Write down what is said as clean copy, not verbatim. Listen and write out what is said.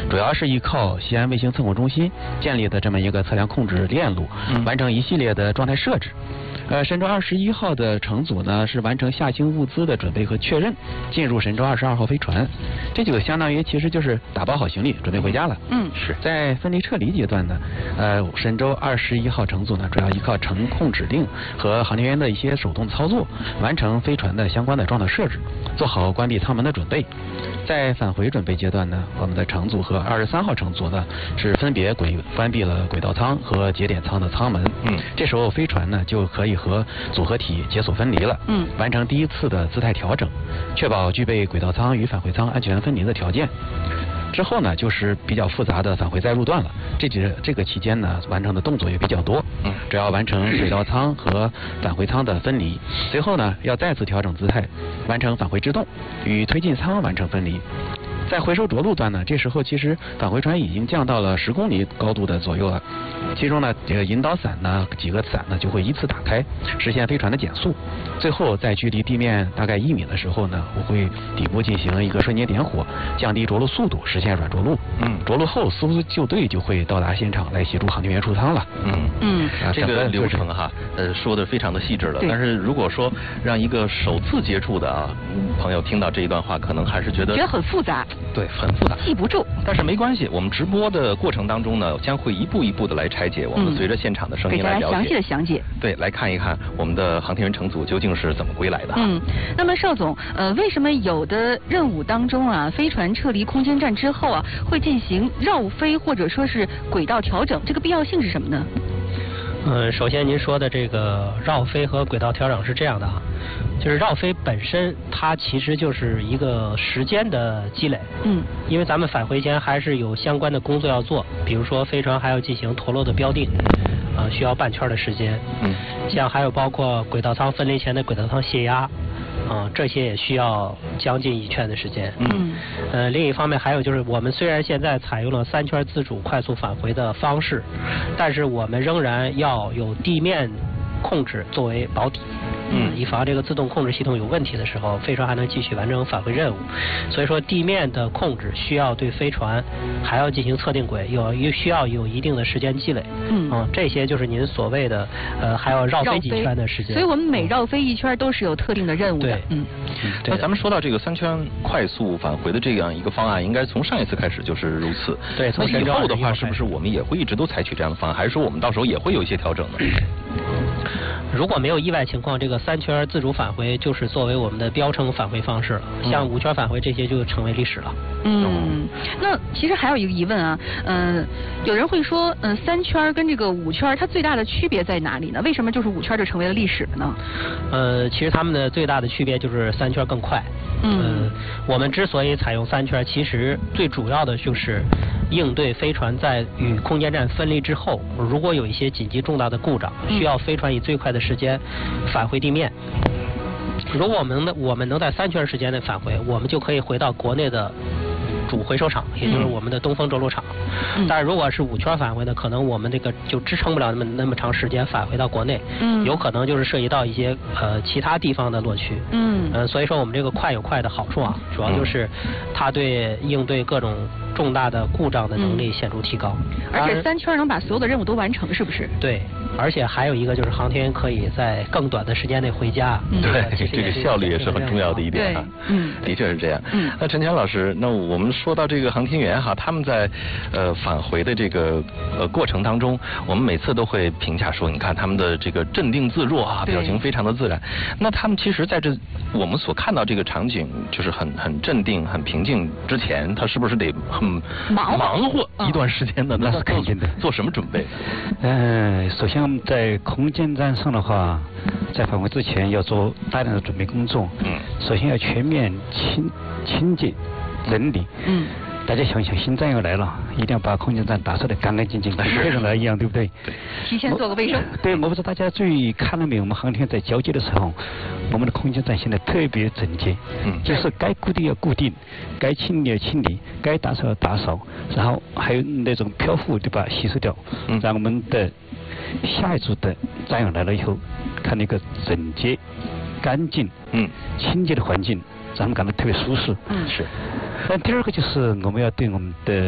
主要是依靠西安卫星测控中心建立的这么一个测量控制链路，完成一系列的状态设置。神舟21号的乘组呢是完成下行物资的准备和确认，进入神舟22号飞船，这就相当于其实就是打包好行李准备回家了。是在分离撤离阶段呢，神舟21号乘组呢主要依靠乘控指令和航天员的一些手动操作，完成飞船的相关的状态设置，做好关闭舱门的准备。在返回准备阶段呢，我们的乘组和23号乘组呢是分别关闭了轨道舱和节点舱的舱门。这时候飞船呢就可以和组合体解锁分离了。完成第一次的姿态调整，确保具备轨道舱与返回舱安全分离的条件。之后呢，就是比较复杂的返回再入段了。这个期间呢，完成的动作也比较多。主要完成轨道舱和返回舱的分离，随后呢，要再次调整姿态，完成返回制动，与推进舱完成分离。在回收着陆段呢，这时候其实返回船已经降到了10公里高度的左右了。其中呢，这个引导伞呢，几个伞呢就会依次打开，实现飞船的减速。最后在距离地面大概1米的时候呢，我会底部进行一个瞬间点火，降低着陆速度，实现软着陆。着陆后，搜救队就会到达现场来协助航天员出舱了。 这个流程哈，说的非常的细致了。但是如果说让一个首次接触的朋友听到这一段话，可能还是觉得很复杂。 对，很复杂， 记不住。 但是没关系，我们直播的过程当中呢，将会一步一步的来拆解。我们随着现场的声音来了解， 给大家详细的详解。 对，来看一看我们的航天员乘组究竟是怎么归来的。 那么邵总，为什么有的任务当中啊，飞船撤离空间站之后啊，会进行绕飞或者说是轨道调整？这个必要性是什么呢？ 首先您说的这个绕飞和轨道调整是这样的啊，就是绕飞本身它其实就是一个时间的积累。因为咱们返回前还是有相关的工作要做，比如说飞船还要进行陀螺的标定，需要半圈的时间。像还有包括轨道舱分离前的轨道舱泄压。这些也需要将近1圈的时间。另一方面还有就是，我们虽然现在采用了3圈自主快速返回的方式，但是我们仍然要有地面控制作为保底。以防这个自动控制系统有问题的时候，飞船还能继续完成返回任务。所以说，地面的控制需要对飞船还要进行测定轨，需要有一定的时间积累。这些就是您所谓的还要绕飞几圈的时间。 所以我们每绕飞1圈都是有特定的任务的。 那咱们说到这个3圈快速返回的这样一个方案，应该从上一次开始就是如此。 对， 那以后的话，是不是我们也会一直都采取这样的方案，还是说我们到时候也会有一些调整呢？ 如果没有意外情况，这个3圈自主返回就是作为我们的标称返回方式了。像5圈返回这些就成为历史了。 那其实还有一个疑问啊，有人会说，3圈跟这个5圈它最大的区别在哪里呢？为什么就是5圈就成为了历史了呢？ 其实它们的最大的区别就是3圈更快。我们之所以采用3圈，其实最主要的就是应对飞船在与空间站分离之后，如果有一些紧急重大的故障，需要飞船以最快的时间返回地面。如果我们能在3圈时间内返回，我们就可以回到国内的主回收场，也就是我们的东风着陆场。但是如果是5圈返回呢，可能我们这个就支撑不了那么长时间返回到国内。有可能就是涉及到一些其他地方的落区。所以说我们这个快有快的好处啊，主要就是它对应对各种重大的故障的能力显著提高。 而且3圈能把所有的任务都完成，是不是？ 对，而且还有一个就是航天员可以在更短的时间内回家。 对，这个效率也是很重要的一点哈。的确是这样。那陈强老师，那我们说到这个航天员哈，他们在返回的这个过程当中，我们每次都会评价说，你看他们的这个镇定自若啊，表情非常的自然。那他们其实在这我们所看到这个场景，就是很镇定、很平静之前，他是不是得很忙活一段时间的？ 那是肯定的。 做什么准备？ 首先我们在空间站上的话，在返回之前要做大量的准备工作。首先要全面清洁整理。大家想想，新站要来了，一定要把空间站打扫得干干净净，跟别人来一样，对不对？ 提前做个卫生。 对，我不知道大家注意看了没有？我们航天员在交接的时候，我们的空间站现在特别整洁。就是该固定要固定，该清理要清理，该打扫要打扫，然后还有那种漂浮对吧，吸收掉，让我们的下一组的战友来了以后，看那个整洁、干净、清洁的环境，让他们感到特别舒适。 是。 第二个就是我们要对我们的